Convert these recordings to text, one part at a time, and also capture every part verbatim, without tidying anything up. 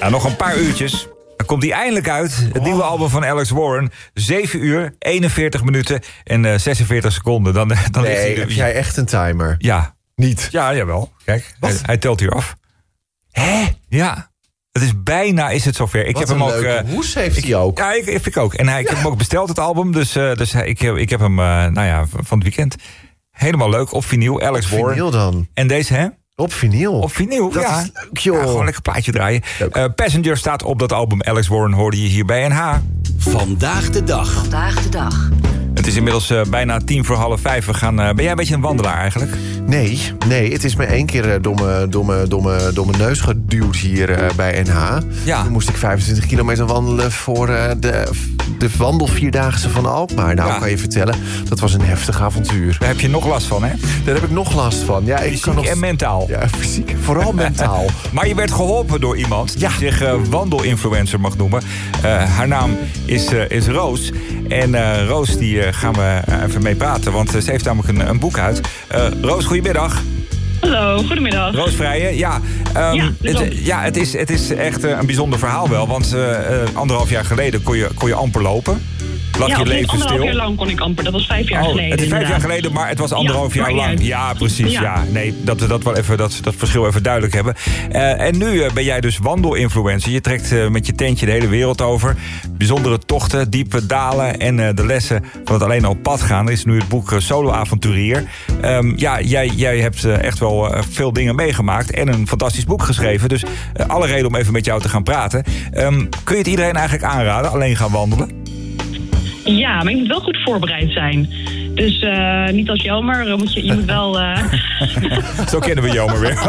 Nou, nog een paar uurtjes. Dan komt hij eindelijk uit. Het nieuwe album van Alex Warren. zeven uur, eenenveertig minuten en uh, zesenveertig seconden. Dan, dan nee, is hij heb jij echt een timer? Ja. Niet? Ja, jawel. Kijk, hij, hij telt hier af. Hè? Ja. Het is bijna is het zover. Ik Wat heb een hem ook. leuke uh, hoes heeft ik, hij ook. Ja, ik, ik ook. En hij, ik ja. heb hem ook besteld, het album. Dus, uh, dus ik, ik heb hem, uh, nou ja, van het weekend. Helemaal leuk. Op vinyl, Alex Warren. Op vinyl dan? En deze, hè? Op vinyl? Op vinyl, dat ja. Is leuk, joh. Ja, gewoon lekker plaatje draaien. Uh, Passenger staat op dat album. Alex Warren hoorde je hier bij N H. Vandaag de dag. Vandaag de dag. Het is inmiddels uh, bijna tien voor half vijf. We gaan, uh, ben jij een beetje een wandelaar eigenlijk? Nee, nee, het is me één keer uh, door mijn domme, domme, domme neus geduwd hier uh, bij N H. Ja. Toen moest ik vijfentwintig kilometer wandelen voor uh, de, de wandelvierdaagse van Alkmaar. Nou, Ja. kan je vertellen, dat was een heftig avontuur. Daar heb je nog last van, hè? Daar heb ik nog last van. Ja, ik Fysiek kan nog... en mentaal. Ja, fysiek. Vooral mentaal. Maar je werd geholpen door iemand die Ja. zich uh, wandelinfluencer mag noemen. Uh, haar naam is, uh, is Roos. En uh, Roos, die uh, gaan we uh, even mee praten. Want uh, ze heeft namelijk een, een boek uit. Uh, Roos, goedemiddag. Hallo, goedemiddag. Roos Vrijen, ja. Um, Ja, dat klopt. het, ja, het is, het is echt uh, een bijzonder verhaal wel. Want uh, uh, anderhalf jaar geleden kon je, kon je amper lopen. Lag ja, je leven anderhalf stil. jaar lang kon ik amper. Dat was vijf jaar Oh, geleden. het is vijf inderdaad. jaar geleden, maar het was anderhalf Ja, jaar maar lang. ja. Ja, precies. Ja. Ja. Nee, dat we dat wel even dat, dat verschil even duidelijk hebben. Uh, en nu uh, ben jij dus wandelinfluencer. Je trekt uh, met je tentje de hele wereld over. Bijzondere tochten, diepe dalen en uh, de lessen van het alleen al op pad gaan. Er is nu het boek uh, Solo Avonturier. Um, ja, jij, jij hebt uh, echt wel uh, veel dingen meegemaakt en een fantastisch boek geschreven. Dus uh, alle reden om even met jou te gaan praten. Um, kun je het iedereen eigenlijk aanraden, alleen gaan wandelen? Ja, maar je moet wel goed voorbereid zijn. Dus uh, niet als Jelmer, moet je, je moet wel... Uh... Zo kennen we Jelmer weer.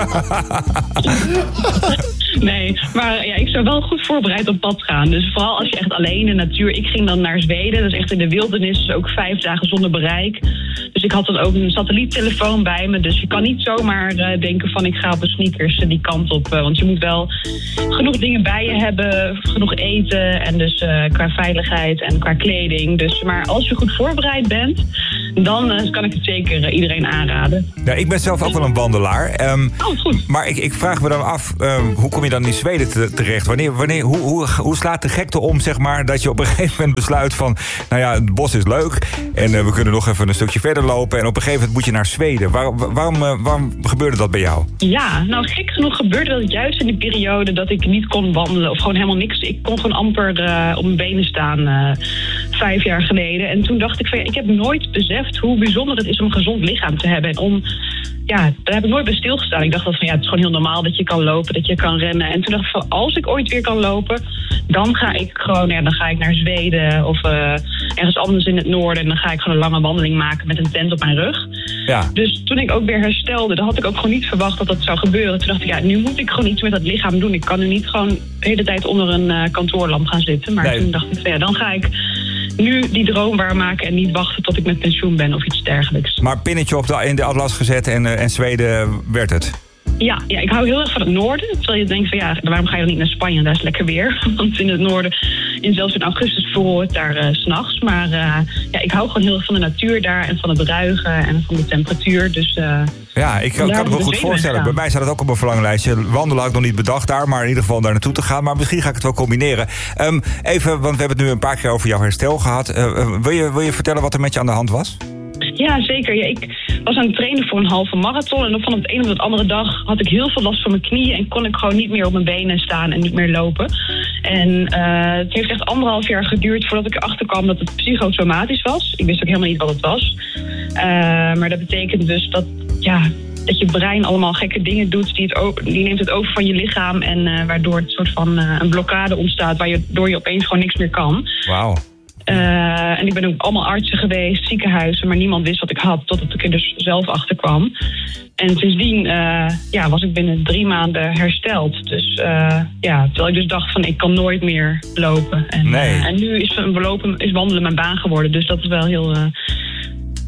Nee, maar ja, ik zou wel goed voorbereid op pad gaan. Dus vooral als je echt alleen in de natuur... Ik ging dan naar Zweden, dat is echt in de wildernis. Dus ook vijf dagen zonder bereik. Dus ik had dan ook een satelliettelefoon bij me. Dus je kan niet zomaar uh, denken van ik ga op de sneakers uh, die kant op. Uh, want je moet wel genoeg dingen bij je hebben. Genoeg eten en dus uh, qua veiligheid en qua kleding. Dus, maar als je goed voorbereid bent... dan uh, kan ik het zeker uh, iedereen aanraden. Ja, ik ben zelf ook wel een wandelaar. Um, oh, goed. Maar ik, ik vraag me dan af, um, hoe kom je dan in Zweden te, terecht? Wanneer, wanneer, hoe, hoe, hoe slaat de gekte om, zeg maar, dat je op een gegeven moment besluit van... nou ja, het bos is leuk en uh, we kunnen nog even een stukje verder lopen... en op een gegeven moment moet je naar Zweden. Waar, waarom, uh, waarom gebeurde dat bij jou? Ja, nou gek genoeg gebeurde dat juist in die periode dat ik niet kon wandelen... of gewoon helemaal niks. Ik kon gewoon amper uh, op mijn benen staan uh, vijf jaar geleden. En toen dacht ik van ja, ik heb nooit beseft hoe bijzonder het is om een gezond lichaam te hebben. En om, ja, daar heb ik nooit bij stilgestaan. Ik dacht dat van ja, het is gewoon heel normaal dat je kan lopen, dat je kan rennen. En toen dacht ik van als ik ooit weer kan lopen, dan ga ik gewoon, ja, dan ga ik naar Zweden of uh, ergens anders in het noorden. En dan ga ik gewoon een lange wandeling maken met een tent op mijn rug. Ja. Dus toen ik ook weer herstelde, dan had ik ook gewoon niet verwacht dat dat zou gebeuren. Toen dacht ik, ja, nu moet ik gewoon iets met dat lichaam doen. Ik kan nu niet gewoon de hele tijd onder een uh, kantoorlamp gaan zitten. Maar Nee. toen dacht ik van ja, dan ga ik nu die droom waarmaken en niet wachten tot ik met pensioen ben of iets dergelijks. Maar pinnetje op de, in de atlas gezet en, uh, en Zweden werd het. Ja, ja, ik hou heel erg van het noorden. Terwijl je denkt van ja, waarom ga je dan niet naar Spanje? Daar is lekker weer. Want in het noorden, in, zelfs in augustus voel het daar uh, 's nachts. Maar uh, ja, ik hou gewoon heel erg van de natuur daar en van het ruigen en van de temperatuur. Dus uh, Ja, ik kan, kan het me goed voorstellen. Bij mij staat het ook op mijn verlanglijstje. Wandelen had ik nog niet bedacht daar, maar in ieder geval daar naartoe te gaan. Maar misschien ga ik het wel combineren. Um, even, want we hebben het nu een paar keer over jouw herstel gehad. Uh, uh, wil, je, wil je vertellen wat er met je aan de hand was? Ja, zeker. Ja, ik was aan het trainen voor een halve marathon. En dan van het ene op de andere dag had ik heel veel last van mijn knieën. En kon ik gewoon niet meer op mijn benen staan en niet meer lopen. En uh, het heeft echt anderhalf jaar geduurd voordat ik erachter kwam dat het psychosomatisch was. Ik wist ook helemaal niet wat het was. Uh, maar dat betekent dus dat, ja, dat je brein allemaal gekke dingen doet. Die, het over, die neemt het over van je lichaam. En uh, waardoor het soort van uh, een blokkade ontstaat. Waardoor je opeens gewoon niks meer kan. Wauw. Uh, en ik ben ook allemaal artsen geweest, ziekenhuizen, maar niemand wist wat ik had, totdat ik er dus zelf achter kwam. En sindsdien uh, ja, was ik binnen drie maanden hersteld. Dus uh, ja, terwijl ik dus dacht van ik kan nooit meer lopen. En, nee. uh, en nu is, lopen, is wandelen mijn baan geworden, dus dat is wel heel... Uh,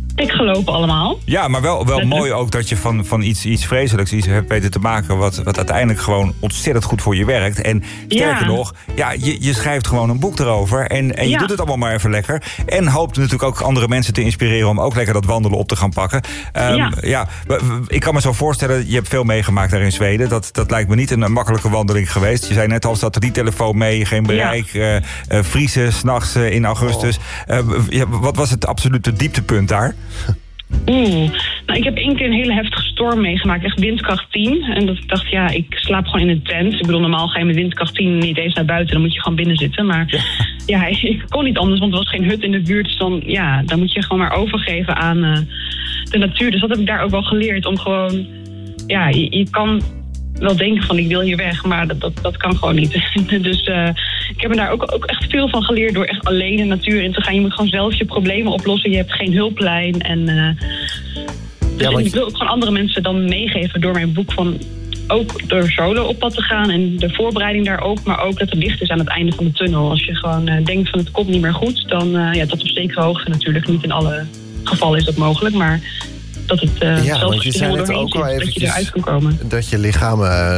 Ik gelopen allemaal. Ja, maar wel, wel mooi ook dat je van, van iets, iets vreselijks iets hebt weten te maken... Wat, wat uiteindelijk gewoon ontzettend goed voor je werkt. En sterker ja. nog, ja, je, je schrijft gewoon een boek erover... en, en je ja. doet het allemaal maar even lekker. En hoopt natuurlijk ook andere mensen te inspireren... om ook lekker dat wandelen op te gaan pakken. Um, ja. ja, ik kan me zo voorstellen, je hebt veel meegemaakt daar in Zweden. Dat, dat lijkt me niet een, een makkelijke wandeling geweest. Je zei net al, satellietelefoon mee, geen bereik... Ja. Uh, uh, vriezen, 's nachts uh, in augustus. Oh. Uh, ja, wat was het absolute dieptepunt daar? Oeh, nou, ik heb één keer een hele heftige storm meegemaakt, echt windkracht tien. En dat ik dacht, ja, ik slaap gewoon in een tent. Ik bedoel, normaal ga je met windkracht tien niet eens naar buiten, dan moet je gewoon binnen zitten. Maar ja, ja ik kon niet anders, want er was geen hut in de buurt. Dus dan, ja, dan moet je gewoon maar overgeven aan uh, de natuur. Dus dat heb ik daar ook wel geleerd, om gewoon, ja, je, je kan wel denken van ik wil hier weg, maar dat, dat, dat kan gewoon niet. Dus uh, ik heb er daar ook, ook echt veel van geleerd door echt alleen de natuur in te gaan. Je moet gewoon zelf je problemen oplossen. Je hebt geen hulplijn. En, uh, dus ja, want... ik wil ook gewoon andere mensen dan meegeven door mijn boek van ook door solo op pad te gaan en de voorbereiding daar ook, maar ook dat er licht is aan het einde van de tunnel. Als je gewoon uh, denkt van het komt niet meer goed, dan uh, ja, tot op zekere hoogte natuurlijk. Niet in alle gevallen is dat mogelijk, maar dat het uh, ja, zelfs je zei het ook al is, dat je eruit kan komen. Dat je lichaam uh,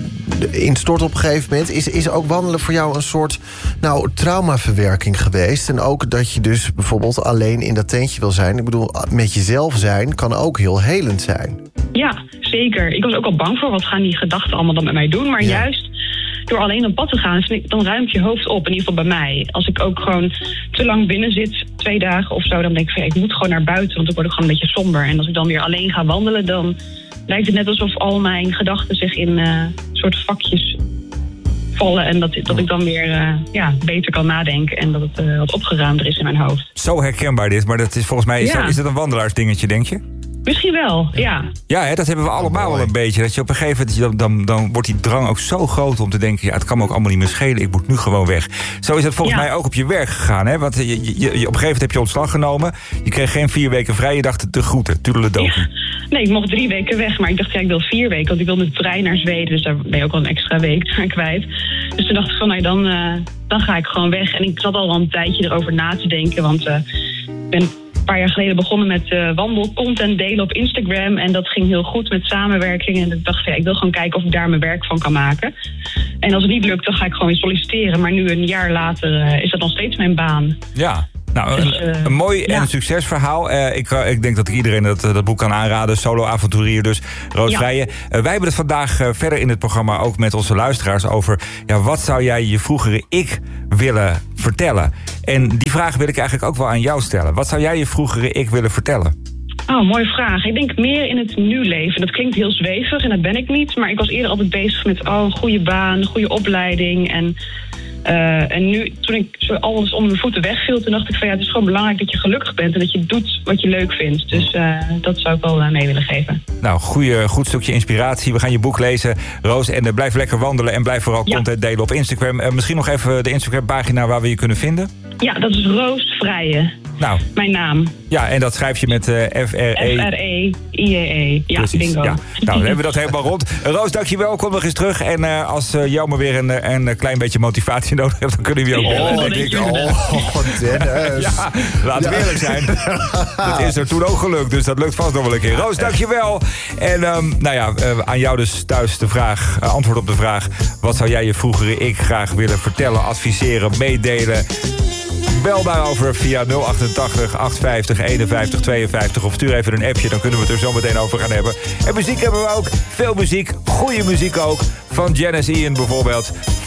instort op een gegeven moment. Is, is ook wandelen voor jou een soort nou, traumaverwerking geweest? En ook dat je dus bijvoorbeeld alleen in dat tentje wil zijn. Ik bedoel, met jezelf zijn kan ook heel helend zijn. Ja, zeker. Ik was ook al bang voor wat gaan die gedachten allemaal dan met mij doen. Maar ja. juist door alleen op pad te gaan, dan ruimt je hoofd op. In ieder geval bij mij. Als ik ook gewoon te lang binnen zit, twee dagen of zo, dan denk ik van ja, ik moet gewoon naar buiten, want dan word ik gewoon een beetje somber. En als ik dan weer alleen ga wandelen, dan lijkt het net alsof al mijn gedachten zich in uh, soort vakjes vallen. En dat, dat ik dan weer uh, ja, beter kan nadenken en dat het uh, wat opgeruimder is in mijn hoofd. Zo herkenbaar dit, maar dat is volgens mij is, ja. dat, is dat een wandelaarsdingetje, denk je? Misschien wel, ja. Ja, hè, dat hebben we allemaal wel een beetje. Dat je op een gegeven moment, dan, dan, dan wordt die drang ook zo groot om te denken, ja, het kan me ook allemaal niet meer schelen, ik moet nu gewoon weg. Zo is het volgens ja. mij ook op je werk gegaan, hè? Want je, je, je, op een gegeven moment heb je ontslag genomen, je kreeg geen vier weken vrij, je dacht de groeten, toedeledokie. Ja. Nee, ik mocht drie weken weg, maar ik dacht, ja, ik wil vier weken, want ik wil met de trein naar Zweden, dus daar ben je ook wel een extra week aan kwijt. Dus toen dacht ik van, nou, dan, uh, dan ga ik gewoon weg. En ik zat al wel een tijdje erover na te denken, want uh, ik ben een paar jaar geleden begonnen met uh, wandelcontent delen op Instagram. En dat ging heel goed met samenwerking. En ik dacht, ja, ik wil gewoon kijken of ik daar mijn werk van kan maken. En als het niet lukt, dan ga ik gewoon weer solliciteren. Maar nu, een jaar later, uh, is dat nog steeds mijn baan. Ja. Nou, dus, een, uh, een mooi en ja. een succesverhaal. Uh, ik, uh, ik denk dat ik iedereen dat, dat boek kan aanraden. Solo-avonturier dus, Roos ja. Vrijen. Uh, wij hebben het vandaag uh, verder in het programma ook met onze luisteraars over, ja, wat zou jij je vroegere ik willen vertellen? En die vraag wil ik eigenlijk ook wel aan jou stellen. Wat zou jij je vroegere ik willen vertellen? Oh, mooie vraag. Ik denk meer in het nu leven. Dat klinkt heel zwevig en dat ben ik niet. Maar ik was eerder altijd bezig met oh, een goede baan, een goede opleiding. En, uh, en nu, toen ik zo alles onder mijn voeten wegviel, toen dacht ik van ja, het is gewoon belangrijk dat je gelukkig bent en dat je doet wat je leuk vindt. Dus uh, dat zou ik wel uh, mee willen geven. Nou, goeie, goed stukje inspiratie. We gaan je boek lezen, Roos. En uh, blijf lekker wandelen en blijf vooral ja. content delen op Instagram. Uh, misschien nog even de Instagram-pagina waar we je kunnen vinden. Ja, dat is Roos Vrijen. Nou. Mijn naam. Ja, en dat schrijf je met uh, F R E. F R E I E E. Ja, precies. Bingo. Ja. Nou, dan hebben we dat helemaal rond. Roos, dankjewel. Kom nog eens terug. En uh, als uh, jou maar weer een, een klein beetje motivatie nodig hebt, dan kunnen we je ook bellen. Oh, denk ik. Oh, Dennis. Ja, laten we ja. eerlijk zijn. Dat is er toen ook gelukt, dus dat lukt vast nog wel een keer. Roos, dankjewel. En um, nou ja, uh, aan jou dus thuis de vraag, uh, antwoord op de vraag, wat zou jij je vroegere ik graag willen vertellen, adviseren, meedelen? Bel daarover via nul achtentachtig achthonderdvijftig eenenvijftig tweeënvijftig of stuur even een appje, dan kunnen we het er zo meteen over gaan hebben. En muziek hebben we ook, veel muziek, goede muziek ook, van Janis Ian bijvoorbeeld.